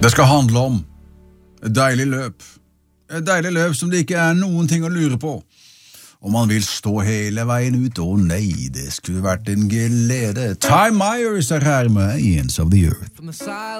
Det skal handle om et deilig løp. Et deilig løp som det ikke er noen ting å lure på. Om man vil stå hele veien ut, nei, det skulle vært en glede. Ty Myers her med Ends of the Earth.